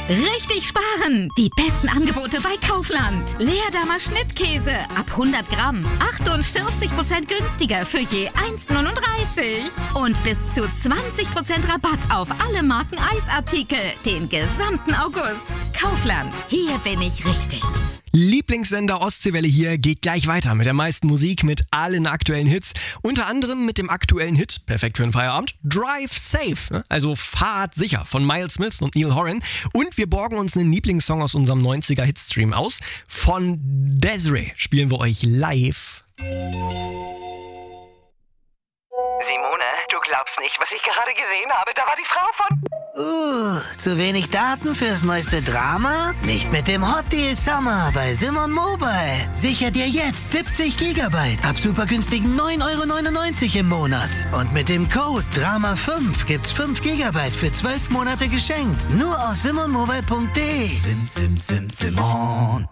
Richtig sparen! Die besten Angebote bei Kaufland. Leerdammer Schnittkäse ab 100 Gramm. 48% günstiger für je 1,39. Und bis zu 20% Rabatt auf alle Marken Eisartikel. Den gesamten August. Kaufland. Hier bin ich richtig. Lieblingssender Ostseewelle hier geht gleich weiter mit der meisten Musik, mit allen aktuellen Hits. Unter anderem mit dem aktuellen Hit, perfekt für den Feierabend, Drive Safe, also Fahrt sicher von Miles Smith und Neil Horan. Und wir borgen uns einen Lieblingssong aus unserem 90er Hitstream aus. Von Desiree spielen wir euch live. Simone, du glaubst nicht, was ich gerade gesehen habe. Da war die Frau von... zu wenig Daten fürs neueste Drama? Nicht mit dem Hot Deal Summer bei Simon Mobile. Sicher dir jetzt 70 GB ab super günstigen 9,99 € im Monat. Und mit dem Code DRAMA5 gibt's 5 GB für 12 Monate geschenkt. Nur aus simonmobile.de. Simon.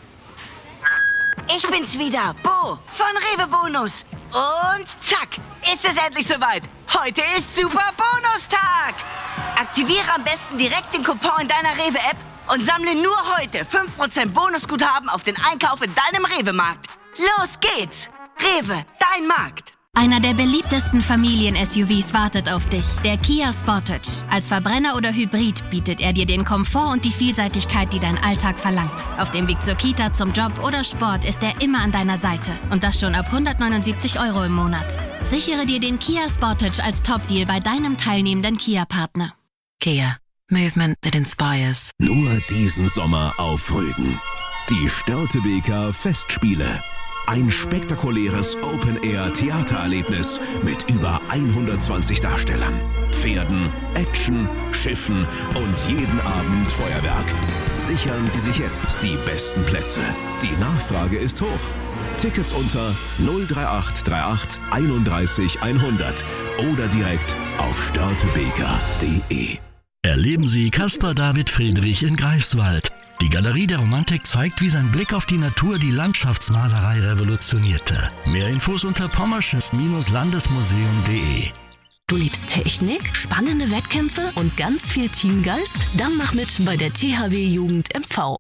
Ich bin's wieder, Bo von Rewe Bonus. Und zack, ist es endlich soweit. Heute ist Super Bonustag. Aktiviere am besten direkt den Coupon in deiner Rewe-App und sammle nur heute 5% Bonusguthaben auf den Einkauf in deinem Rewe-Markt. Los geht's. Rewe, dein Markt. Einer der beliebtesten Familien-SUVs wartet auf dich, der Kia Sportage. Als Verbrenner oder Hybrid bietet er dir den Komfort und die Vielseitigkeit, die dein Alltag verlangt. Auf dem Weg zur Kita, zum Job oder Sport ist er immer an deiner Seite. Und das schon ab 179 € im Monat. Sichere dir den Kia Sportage als Top-Deal bei deinem teilnehmenden Kia-Partner. Kia. Movement that inspires. Nur diesen Sommer auf Rügen. Die Störtebeker Festspiele. Ein spektakuläres Open-Air-Theatererlebnis mit über 120 Darstellern, Pferden, Action, Schiffen und jeden Abend Feuerwerk. Sichern Sie sich jetzt die besten Plätze. Die Nachfrage ist hoch. Tickets unter 03838 31 100 oder direkt auf störtebeker.de. Erleben Sie Caspar David Friedrich in Greifswald. Die Galerie der Romantik zeigt, wie sein Blick auf die Natur die Landschaftsmalerei revolutionierte. Mehr Infos unter pommerschens-landesmuseum.de. Du liebst Technik, spannende Wettkämpfe und ganz viel Teamgeist? Dann mach mit bei der THW Jugend MV.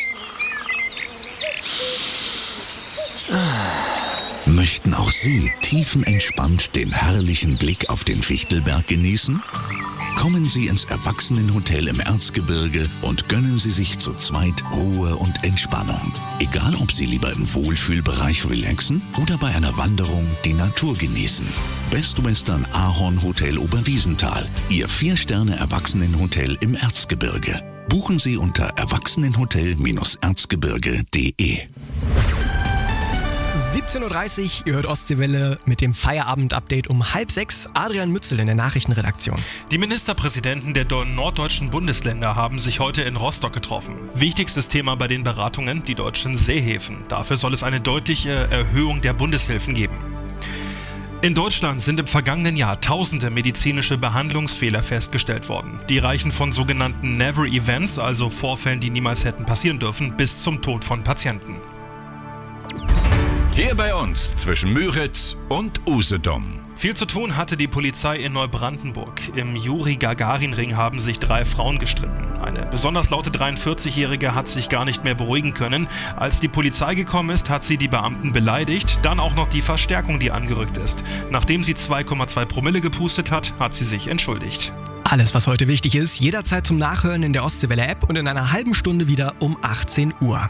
Möchten auch Sie tiefenentspannt den herrlichen Blick auf den Fichtelberg genießen? Kommen Sie ins Erwachsenenhotel im Erzgebirge und gönnen Sie sich zu zweit Ruhe und Entspannung. Egal, ob Sie lieber im Wohlfühlbereich relaxen oder bei einer Wanderung die Natur genießen. Best Western Ahorn Hotel Oberwiesenthal, Ihr 4-Sterne-Erwachsenenhotel im Erzgebirge. Buchen Sie unter erwachsenenhotel-erzgebirge.de. 17.30 Uhr, ihr hört Ostseewelle mit dem Feierabend-Update um 5:30. Adrian Mützel in der Nachrichtenredaktion. Die Ministerpräsidenten der norddeutschen Bundesländer haben sich heute in Rostock getroffen. Wichtigstes Thema bei den Beratungen, die deutschen Seehäfen. Dafür soll es eine deutliche Erhöhung der Bundeshilfen geben. In Deutschland sind im vergangenen Jahr tausende medizinische Behandlungsfehler festgestellt worden. Die reichen von sogenannten Never Events, also Vorfällen, die niemals hätten passieren dürfen, bis zum Tod von Patienten. Hier bei uns zwischen Müritz und Usedom. Viel zu tun hatte die Polizei in Neubrandenburg. Im Juri-Gagarin-Ring haben sich 3 Frauen gestritten. Eine besonders laute 43-Jährige hat sich gar nicht mehr beruhigen können. Als die Polizei gekommen ist, hat sie die Beamten beleidigt. Dann auch noch die Verstärkung, die angerückt ist. Nachdem sie 2,2 Promille gepustet hat, hat sie sich entschuldigt. Alles, was heute wichtig ist, jederzeit zum Nachhören in der Ostseewelle-App und in einer halben Stunde wieder um 18 Uhr.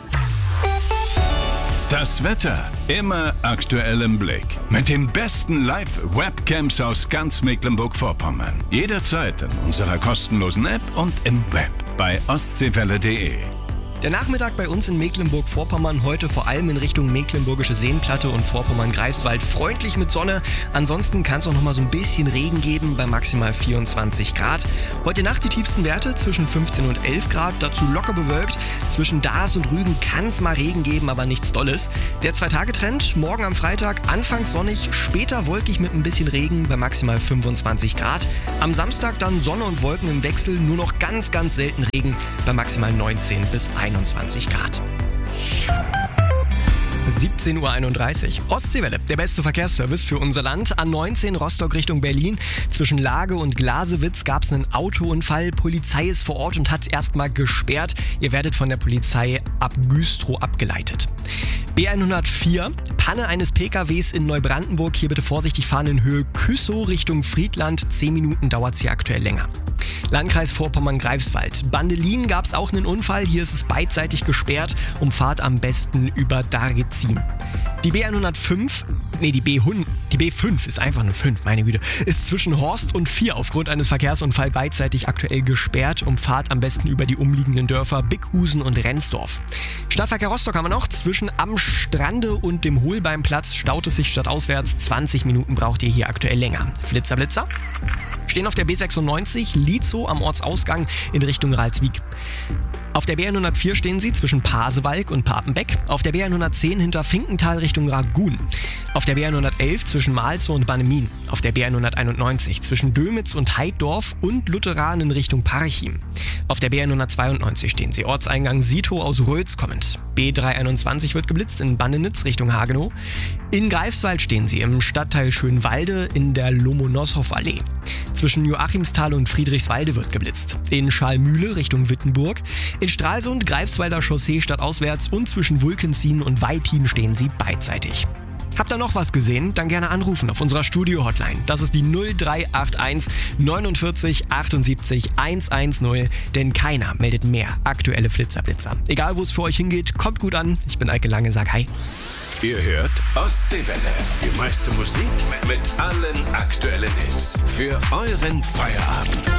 Das Wetter immer aktuell im Blick. Mit den besten Live-Webcams aus ganz Mecklenburg-Vorpommern. Jederzeit in unserer kostenlosen App und im Web bei ostseewelle.de. Der Nachmittag bei uns in Mecklenburg-Vorpommern heute vor allem in Richtung Mecklenburgische Seenplatte und Vorpommern-Greifswald freundlich mit Sonne. Ansonsten kann es auch noch mal so ein bisschen Regen geben bei maximal 24 Grad. Heute Nacht die tiefsten Werte zwischen 15 und 11 Grad, dazu locker bewölkt. Zwischen Daas und Rügen kann es mal Regen geben, aber nichts Dolles. Der 2-Tage-Trend, morgen am Freitag anfangs sonnig, später wolkig mit ein bisschen Regen bei maximal 25 Grad. Am Samstag dann Sonne und Wolken im Wechsel, nur noch ganz, ganz selten Regen bei maximal 19 bis 21 Grad. 17:31 Uhr. Ostseewelle, der beste Verkehrsservice für unser Land. A19 Rostock Richtung Berlin. Zwischen Lage und Glasewitz gab es einen Autounfall. Polizei ist vor Ort und hat erstmal gesperrt. Ihr werdet von der Polizei ab Güstrow abgeleitet. B104, Panne eines PKWs in Neubrandenburg. Hier bitte vorsichtig fahren in Höhe Küssow Richtung Friedland. 10 Minuten dauert es hier aktuell länger. Landkreis Vorpommern-Greifswald. Bandelin gab es auch einen Unfall. Hier ist es beidseitig gesperrt. Umfahrt am besten über Dargezin. Die B105, die B5 ist einfach eine 5, meine Güte, ist zwischen Horst und 4 aufgrund eines Verkehrsunfalls beidseitig aktuell gesperrt. Umfahrt am besten über die umliegenden Dörfer Bickhusen und Rendsdorf. Stadtverkehr Rostock haben wir noch. Zwischen Am Strande und dem Holbeimplatz staut es sich stadtauswärts. 20 Minuten braucht ihr hier aktuell länger. Flitzer, Blitzer. Stehen auf der B96 Lietzow am Ortsausgang in Richtung Ralswiek. Auf der B104 stehen sie zwischen Pasewalk und Papenbeck. Auf der B110 hinter Finkenthal Richtung Ragun. Auf der B111 zwischen Malzow und Bannemin. Auf der B191 zwischen Dömitz und Heiddorf und Lutheranen in Richtung Parchim. Auf der B192 stehen sie Ortseingang Sito aus Rötz kommend. B321 wird geblitzt in Bannenitz Richtung Hagenow. In Greifswald stehen sie im Stadtteil Schönwalde in der Lomonossow-Allee. Zwischen Joachimsthal und Friedrichswalde wird geblitzt. In Schalmühle Richtung Wittenburg. In Stralsund, Greifswalder Chaussee stadtauswärts und zwischen Wulkensien und Weipin stehen sie beidseitig. Habt ihr noch was gesehen? Dann gerne anrufen auf unserer Studio-Hotline. Das ist die 0381 49 78 110, denn keiner meldet mehr aktuelle Flitzer-Blitzer. Egal, wo es für euch hingeht, kommt gut an. Ich bin Eike Lange, sag hi. Ihr hört Ostseewelle. Die meiste Musik mit allen aktuellen Hits für euren Feierabend.